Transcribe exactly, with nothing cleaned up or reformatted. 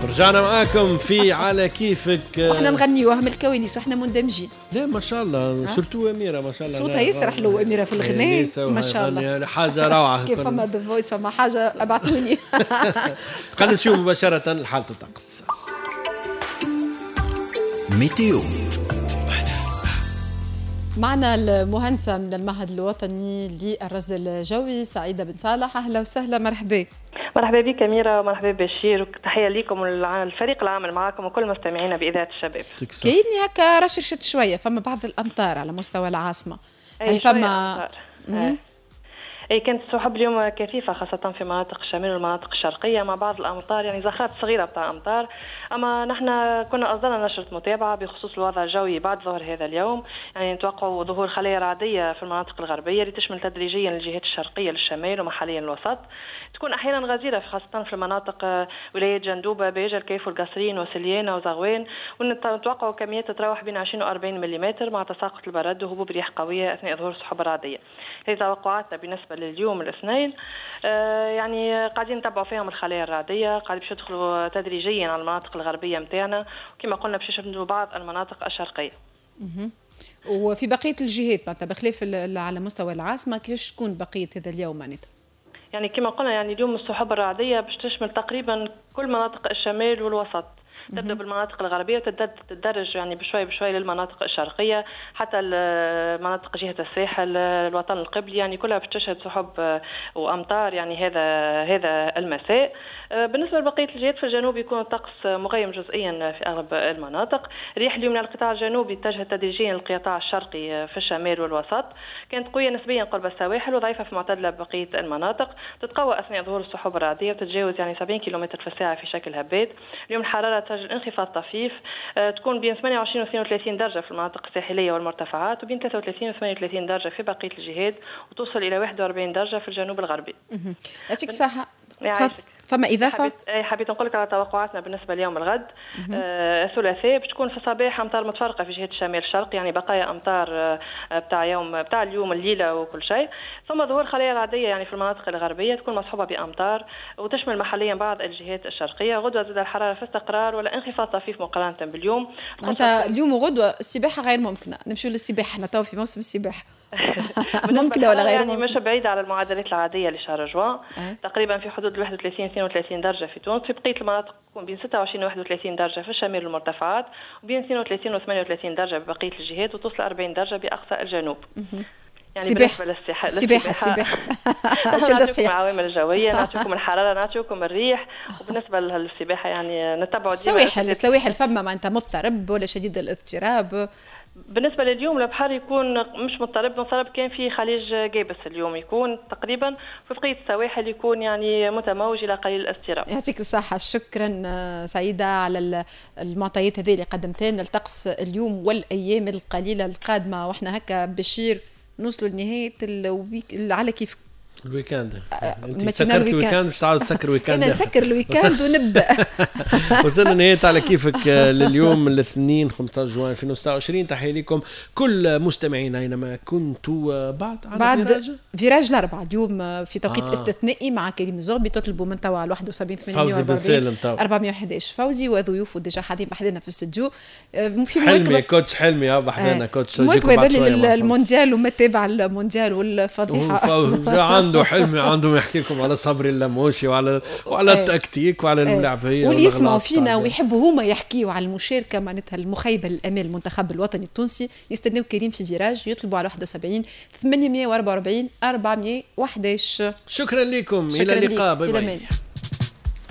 رجعنا معاكم في على كيفك. احنا نغنيوها من الكواليس واحنا مندمجين. لا ما شاء الله سورتو أميرة ما شاء الله صوتها يسرح له أميرة في الغناء ما شاء الله حاجة روعة. كيف فما ذا فويس فما حاجة ابعثوني. خلينا نمشيو مباشرة لحالة الطقس. ميتيو معنا المهندسة من المعهد الوطني للرصد الجوي سعيدة بن صالح. أهلا وسهلا مرحبا. مرحبا بك أميرة ومرحبا بشير وتحية لكم والفريق العامل معكم وكل مستمعينا بإذاعة الشباب. كايني هكا رشرشت شوية فما بعض الأمطار على مستوى العاصمة. هل فما اي كانت السحب اليوم كثيفه خاصه في مناطق الشمال والمناطق الشرقيه مع بعض الامطار يعني زخات صغيره بتاع امطار. اما نحن كنا اصدرنا نشره متابعه بخصوص الوضع الجوي بعد ظهر هذا اليوم، يعني نتوقع ظهور خلايا رعديه في المناطق الغربيه اللي تشمل تدريجيا الجهات الشرقيه للشمال ومحليا الوسط، تكون احيانا غزيره خاصه في المناطق ولايه جندوبه بيجا الكيف والقصرين وسليانه وزغوان، ونتوقع كميات تتراوح بين عشرين وأربعين ملم مع تساقط البرد وهبوب رياح قويه اثناء ظهور السحب الرعديه. هذه توقعاتنا بالنسبه لليوم الاثنين. آه يعني قاعدين نتبعوا فيهم الخلايا الرعديه، قاعد باش يدخلوا تدريجيا على المناطق الغربيه نتاعنا وكما قلنا باش يشملوا بعض المناطق الشرقيه. اها وفي بقيه الجهات معناتها بخلاف على مستوى العاصمه كيفاش تكون بقيه هذا اليوم معناتها؟ يعني كما قلنا يعني اليوم السحب الرعديه باش تشمل تقريبا كل مناطق الشمال والوسط، تبدأ بالمناطق الغربية وتتدرج يعني بشوي بشوي للمناطق الشرقية حتى المناطق جهة الساحل الوطن القبلي، يعني كلها بتشهد سحب وأمطار يعني هذا هذا المساء. بالنسبة لبقية الجهات في الجنوب يكون الطقس مغيم جزئيا في أغلب المناطق. رياح اليوم من القطاع الجنوبي اتجهت تدريجيا للقطاع الشرقي في الشمال والوسط، كانت قوية نسبيا قرب السواحل وضعيفة في معتدلة بقية المناطق، تتقوى أثناء ظهور السحب الرعدية وتتجاوز يعني سبعين كيلومتر في الساعة في شكل هبات. اليوم الحرارة تسجل انخفاض طفيف، تكون بين ثمانية وعشرين و اثنين وثلاثين درجة في المناطق الساحلية والمرتفعات وبين ثلاثة وثلاثين و ثمانية وثلاثين درجة في بقية الجهات، وتوصل إلى واحد وأربعين درجة في الجنوب الغربي. يعطيك الصحة. فما إضافة؟ حبيت, حبيت نقول لك على توقعاتنا بالنسبة ليوم الغد. آه الثلاثاء باش تكون في الصباح أمطار متفرقة في جهة الشمال الشرق، يعني بقايا أمطار آه بتاع يوم بتاع اليوم الليلة وكل شيء، ثم ظهور خلايا رعدية يعني في المناطق الغربية تكون مصحوبة بأمطار وتشمل محليا بعض الجهات الشرقية. غدوة زاد الحرارة في استقرار ولا انخفاض طفيف مقارنة باليوم. أنت اليوم وغدوة السباحة غير ممكنة، نمشي للسباحة احنا تو في موسم السباحة. ممكن ولا غير يعني مش بعيدة على المعدلات العادية لشهر جوان. أه؟ تقريبا في حدود واحد وثلاثين اثنين وثلاثين درجة في تونس، في بقية المناطق تكون بين ستة وعشرين و واحد وثلاثين درجة في الشمال والمرتفعات وبين اثنين وثلاثين و ثمانية وثلاثين درجة ببقية الجهات وتوصل أربعين درجة بأقصى الجنوب. يعني سباحة. بالنسبة للسباحة السباحة السباحة نعطيكم العوامل الجوية، نعطيكم الحرارة، نعطيكم الريح، وبالنسبة للسباحة يعني نتبع السواحل السواحل فما ما أنت مضطرب ولا شديد الاضطراب؟ بالنسبة لليوم البحر يكون مش مضطرب مضطرب، كان في خليج جابس اليوم يكون تقريبا، في بقية السواحل يكون يعني متموج إلى قليل الاضطراب. يعطيك الصحة. شكرا سعيدة على المعطيات هذه اللي قدمتها لنا. الطقس اليوم والأيام القليلة القادمة وإحنا هكا بشير نوصلوا لنهاية الويك على كيف الويكاند. انت سكرت الويكاند مش تعاود تسكر الويكاند. انا نسكر الويكاند ونبدا. وصلنا نهاية على كيفك لليوم الاثنين خمسة عشر جوان ألفين وستة وعشرين. تحية لكم كل مستمعينا اينما كنتوا. بعد بعد فيراج فيراج الاربعاء اليوم في توقيت آه. استثنائي مع كريم الزغبي، تطلبوا من توا على واحد وسبعين ثمانية وأربعين أربعمية وأحد عشر فوزي وضيوفه ديجا حاضرين بحدنا في الاستوديو. في حلمي كوتش حلمي اه بحدنا كوتش مواكبة المونديال ومتابع المونديال والفضيحة. عنده حلمي عنده يحكي لكم على صبري اللموشي وعلى وعلى التكتيك وعلى اللعب هي واللي يسمعوا فينا ويحبوا هما يحكيوا على المشاركه معناتها المخيبه للامال المنتخب الوطني التونسي يستناو كريم في فيراج يطلبوا على واحد وسبعين ثمانمية وأربعة وأربعين أربعمية وأحد عشر. شكرا لكم. الى اللقاء. باي باي.